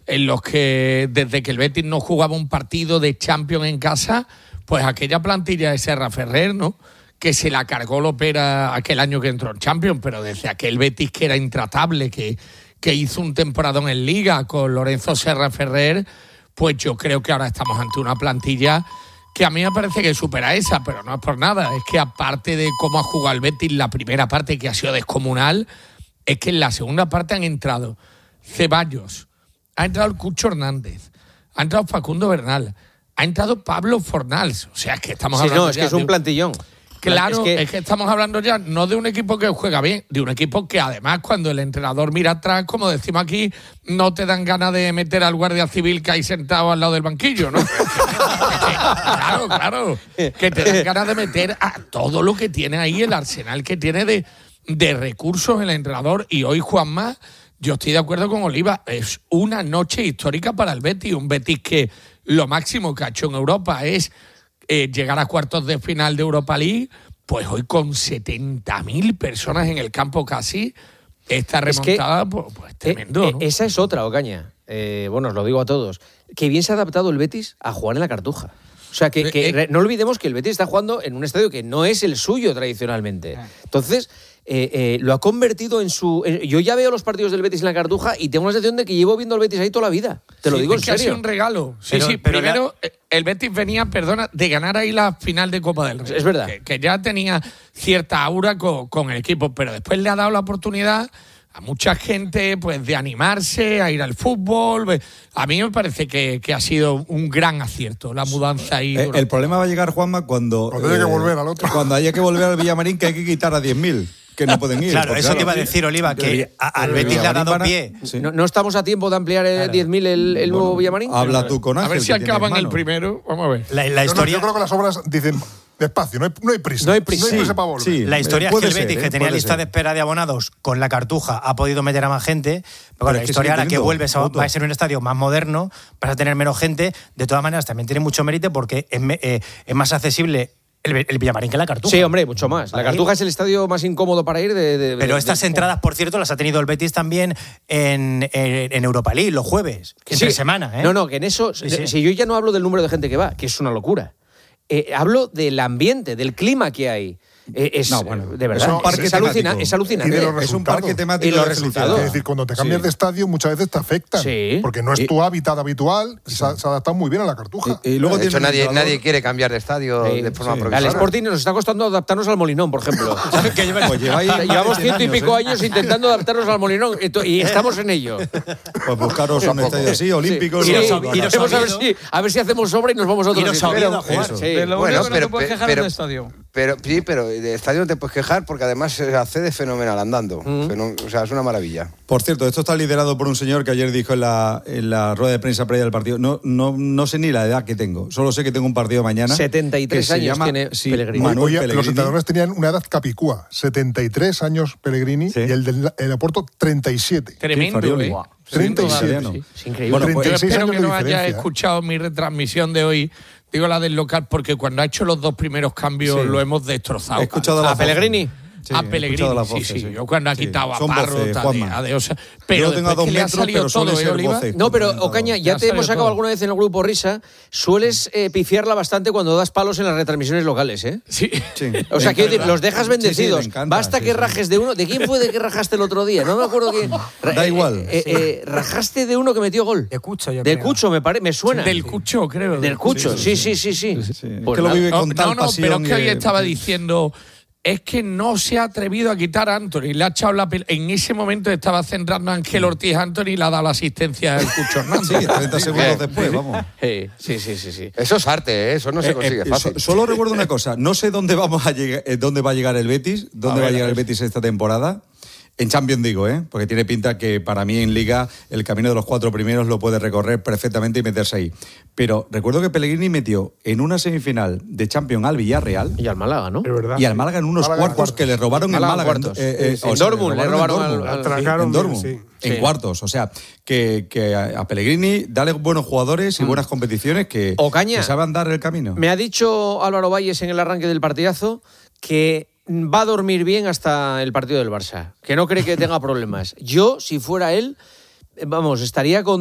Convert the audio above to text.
en los que desde que el Betis no jugaba un partido de Champions en casa, pues aquella plantilla de Serra Ferrer, ¿no?, que se la cargó Lopera aquel año que entró en Champions, pero desde aquel Betis que era intratable, que hizo un temporadón en Liga con Lorenzo Serra Ferrer, pues yo creo que ahora estamos ante una plantilla que a mí me parece que supera esa, pero no es por nada. Es que aparte de cómo ha jugado el Betis la primera parte, que ha sido descomunal, es que en la segunda parte han entrado Ceballos, ha entrado el Cucho Hernández, ha entrado Facundo Bernal, ha entrado Pablo Fornals. O sea, es que estamos hablando es que es un plantillón. Claro, es que estamos hablando ya no de un equipo que juega bien, de un equipo que además cuando el entrenador mira atrás, como decimos aquí, no te dan ganas de meter al guardia civil que hay sentado al lado del banquillo, ¿no? Claro, que te dan ganas de meter a todo lo que tiene ahí, el arsenal que tiene de recursos el entrenador. Y hoy, Juanma, yo estoy de acuerdo con Oliva, es una noche histórica para el Betis, un Betis que lo máximo que ha hecho en Europa es llegar a cuartos de final de Europa League, pues hoy con 70.000 personas en el campo casi, esta remontada, pues tremendo, ¿no? Esa es otra, Ocaña. Bueno, os lo digo a todos. Que bien se ha adaptado el Betis a jugar en la Cartuja. O sea, no olvidemos que el Betis está jugando en un estadio que no es el suyo tradicionalmente. Entonces, lo ha convertido en su... yo ya veo los partidos del Betis en la Cartuja y tengo la sensación de que llevo viendo al Betis ahí toda la vida. Te lo digo en serio. Es que ha sido un regalo. Primero, el Betis venía, de ganar ahí la final de Copa del Rey. Es verdad. Que ya tenía cierta aura con el equipo, pero después le ha dado la oportunidad a mucha gente, pues, de animarse a ir al fútbol. A mí me parece que ha sido un gran acierto la mudanza ahí. El problema va a llegar, Juanma, cuando haya que volver al otro. Cuando haya que volver al Villamarín, que hay que quitar a 10.000. Que no pueden ir. Claro, eso te iba a decir, Oliva, que al Betis le ha dado pie. Sí. ¿No estamos a tiempo de ampliar 10.000 el nuevo Villamarín? Habla tú con Ángel. A ver si acaban el primero. Vamos a ver. La historia... Yo creo que las obras dicen despacio, no hay prisa. No hay prisa. No hay prisa para volver. Sí. La historia es que el ser, Betis, que tenía lista de espera de abonados con la Cartuja, ha podido meter a más gente. Pero la historia ahora que vuelves va a ser un estadio más moderno, vas a tener menos gente. De todas maneras, también tiene mucho mérito porque es más accesible el Villamarín que la Cartuja. Sí, hombre, mucho más. La Cartuja es el estadio más incómodo para ir Pero estas entradas, por cierto, las ha tenido el Betis también en Europa League los jueves, entre semana, ¿eh? No, que en eso... Sí. Si yo ya no hablo del número de gente que va, que es una locura. Hablo del ambiente, del clima que hay. De verdad, es alucinante. Es un parque temático. Y los de resultados. Es decir, cuando te cambias de estadio muchas veces te afectan. Sí. Porque no es tu hábitat habitual y se ha adaptado muy bien a la Cartuja. Y luego de hecho, nadie quiere cambiar de estadio de forma provisoria. Al Sporting nos está costando adaptarnos al Molinón, por ejemplo. Llevamos 100 y pico años intentando adaptarnos al Molinón y estamos en ello. Pues buscaros un estadio así, olímpico. Sí, a ver si hacemos obra y nos vamos a otro sitio. A jugar. Bueno, pero no te puedes quejar del estadio. Pero de estadio no te puedes quejar porque además se accede fenomenal andando. O sea, es una maravilla. Por cierto, esto está liderado por un señor que ayer dijo en la rueda de prensa previa del partido, no sé ni la edad que tengo, solo sé que tengo un partido mañana. 73 años tiene Pellegrini. Manuel Pellegrini. Los entrenadores tenían una edad capicúa, 73 años Pellegrini, y el del Oporto 37. Tremendo, ¿eh? 37. Es increíble. Bueno, pues yo 36 espero años que de no haya diferencia. escuchado mi retransmisión de hoy, digo la del local, porque cuando ha hecho los dos primeros cambios lo hemos destrozado. He escuchado ¿A Pellegrini? Sí, a Pellegrini, sí. Yo cuando ha quitado a Parro, pero yo tengo a 2 le ha metros, salido pero suele todo, ser Oliva. voces. No, pero Ocaña, ya te hemos sacado alguna vez en el grupo Risa. Sueles pifiarla bastante cuando das palos en las retransmisiones locales, ¿eh? Sí. O sea, quiero decir, los dejas bendecidos. Sí, me encanta, Basta que rajes de uno. ¿De quién fue de que rajaste el otro día? No me acuerdo quién. Da igual. Rajaste de uno que metió gol. De Cucho, yo De creo. Cucho, me suena. Del Cucho, creo. Del Cucho, sí. Pues que lo vive con tal pasión. Pero es que hoy y- estaba diciendo, es que no se ha atrevido a quitar a Anthony. Le ha echado en ese momento estaba centrando a Ángel Ortiz Anthony y le ha dado la asistencia al Cucho Hernández. Sí, 30 segundos después, vamos. Sí. Eso es arte, eso no se consigue fácil. Solo recuerdo una cosa, no sé dónde vamos a llegar, dónde va a llegar el Betis, dónde va a llegar el Betis esta temporada. En Champions digo, porque tiene pinta que para mí en Liga el camino de los 4 primeros lo puede recorrer perfectamente y meterse ahí. Pero recuerdo que Pellegrini metió en una semifinal de Champions al Villarreal Y al Málaga, ¿no? Es verdad. y al Málaga en unos cuartos que le robaron en Málaga. cuartos. En Dortmund, le robaron al Atracaron, en Dortmund, sí. en cuartos. O sea, que a Pellegrini dale buenos jugadores y buenas competiciones que saben dar el camino. Me ha dicho Álvaro Valles en el arranque del partidazo que va a dormir bien hasta el partido del Barça, que no cree que tenga problemas. Yo, si fuera él, estaría con